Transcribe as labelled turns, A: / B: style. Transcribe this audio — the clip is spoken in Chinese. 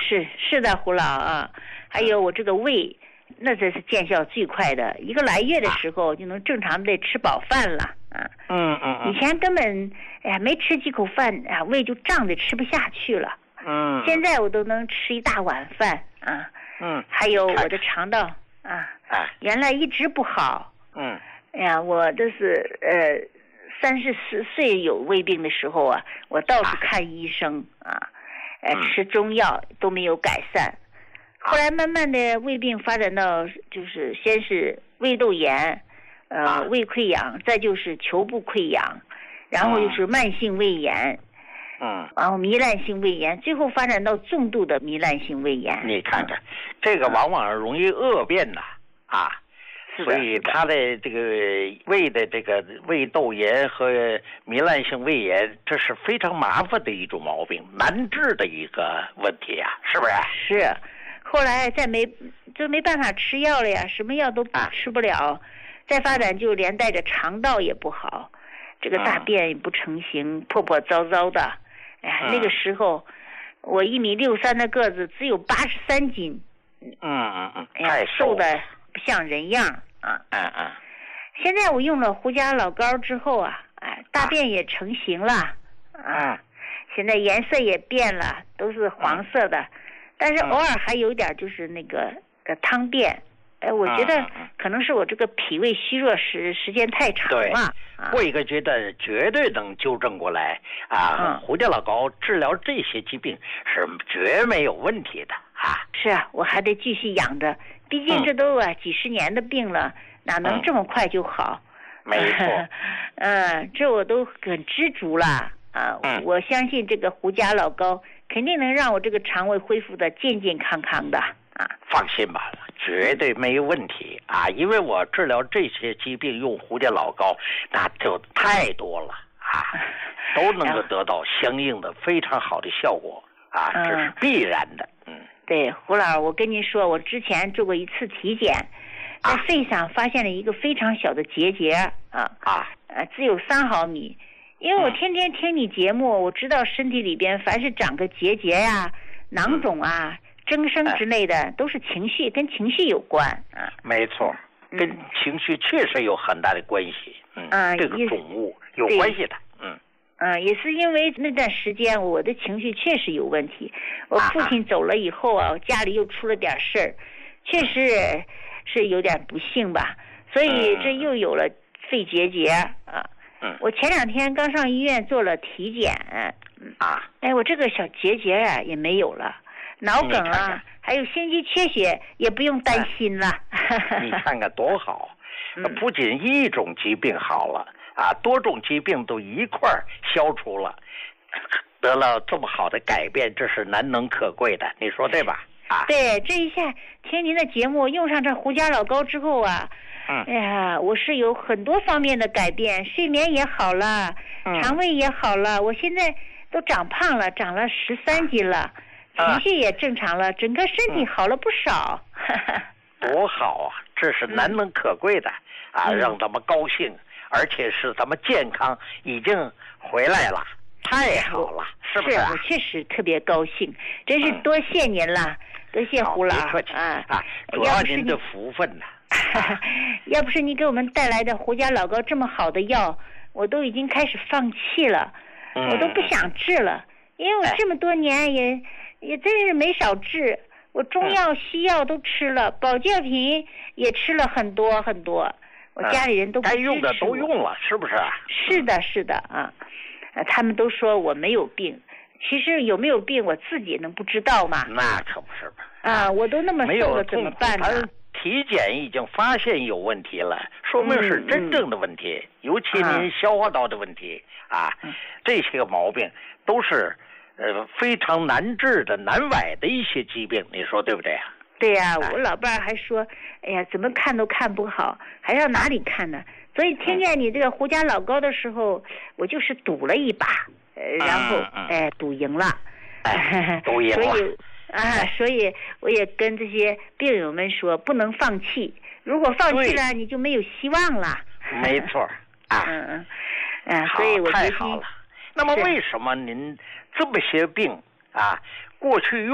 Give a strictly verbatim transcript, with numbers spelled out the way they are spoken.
A: 是是的，胡老啊，还有我这个胃，那这是见效最快的，一个来月的时候就能正常的吃饱饭了啊。
B: 嗯嗯嗯。
A: 以前根本哎呀没吃几口饭啊，胃就胀得吃不下去了。
B: 嗯。
A: 现在我都能吃一大碗饭啊。
B: 嗯。
A: 还有我的肠道啊，
B: 啊，
A: 原来一直不好。
B: 嗯。
A: 哎呀，我这是呃三十四岁有胃病的时候啊，我到处看医生啊，呃、嗯、吃中药都没有改善。后来慢慢的胃病发展到就是先是胃窦炎，呃胃溃疡，再就是球部溃疡，然后就是慢性胃炎，
B: 嗯，
A: 然后糜烂性胃炎，最后发展到重度的糜烂性胃炎。
B: 你看看，这个往往容易恶变呐，啊，所以他的这个胃的这个胃窦炎和糜烂性胃炎，这是非常麻烦的一种毛病，难治的一个问题啊，是不是？
A: 是。后来再没就没办法吃药了呀，什么药都吃不了，啊、再发展就连带着肠道也不好，这个大便也不成形，嗯、破破糟糟的。哎，嗯、那个时候我一米六三的个子，只有八十三斤。
B: 嗯嗯嗯，
A: 哎呀，瘦的不像人样啊。
B: 嗯嗯。
A: 现在我用了胡家老膏之后啊，哎，大便也成型了啊，现在颜色也变了，都是黄色的。嗯，但是偶尔还有点就是那个呃汤便，哎，我觉得可能是我这个脾胃虚弱时时间太长了。
B: 对，过一个阶段绝对能纠正过来啊！嗯、胡家老膏治疗这些疾病是绝没有问题的啊！
A: 是啊，我还得继续养着，毕竟这都啊、嗯、几十年的病了，哪能这么快就好？
B: 嗯、没错，
A: 嗯，这我都很知足了啊！嗯、我相信这个胡家老膏肯定能让我这个肠胃恢复的健健康康的啊！
B: 放心吧，绝对没有问题啊！因为我治疗这些疾病用胡家老膏，那就太多了啊，都能够得到相应的非常好的效果啊，这是必然的。嗯，
A: 对，胡老，我跟您说，我之前做过一次体检，在肺上发现了一个非常小的结节啊啊，呃，只有三毫米。因为我天天听你节目，我知道身体里边凡是长个结节呀、囊肿啊、增生之类的，都是情绪，跟情绪有关啊。
B: 没错，跟情绪确实有很大的关系。嗯，这个肿物有关系的。嗯，
A: 嗯，也是因为那段时间我的情绪确实有问题。我父亲走了以后啊，家里又出了点事儿，确实是有点不幸吧。所以这又有了肺结节啊。我前两天刚上医院做了体检，
B: 啊，
A: 哎，我这个小结节啊也没有了，脑梗啊，看看还有心肌缺血也不用担心了。
B: 你看看多好，不仅一种疾病好了啊，多种疾病都一块儿消除了，得了这么好的改变，这是难能可贵的，你说对吧？啊，
A: 对，这一下听您的节目，用上这胡家老膏之后啊。
B: 嗯，
A: 哎呀，我是有很多方面的改变，睡眠也好了，
B: 嗯、
A: 肠胃也好了，我现在都长胖了，长了十三斤了，
B: 啊、
A: 情绪也正常了，整个身体好了不少。
B: 嗯、多好啊！这是难能可贵的、嗯、啊，让咱们高兴，而且是咱们健康已经回来了，太好了，是不是、啊？
A: 是我确实特别高兴，真是多谢您了，嗯、多谢胡老
B: 啊啊！主要您的福分呢。
A: 要不是你给我们带来的胡家老膏这么好的药，我都已经开始放弃了，
B: 嗯、
A: 我都不想治了，因为我这么多年也、哎、也真是没少治，我中药、嗯、西药都吃了，保健品也吃了很多很多，我家里人都不支持我、
B: 该用的都用了，是不是？
A: 是的，是的啊，他们都说我没有病，其实有没有病我自己能不知道吗？
B: 那可不是吧？
A: 啊，我都那么瘦了，怎么办呢？
B: 体检已经发现有问题了，说明是真正的问题，嗯、尤其您消化道的问题、嗯、啊，这些个毛病都是呃非常难治的、难崴的一些疾病，你说对不对啊？
A: 对呀、啊，我老伴儿还说，哎呀，怎么看都看不好，还要哪里看呢？所以听见你这个胡家老膏的时候，我就是赌了一把，呃，然后、
B: 嗯、
A: 哎赌赢了，
B: 哎、赌赢了。
A: 所以啊，所以我也跟这些病友们说，不能放弃。如果放弃了，你就没有希望了。
B: 没错啊，
A: 嗯嗯嗯，所以我
B: 太好了。那么为什么您这么些病啊，过去用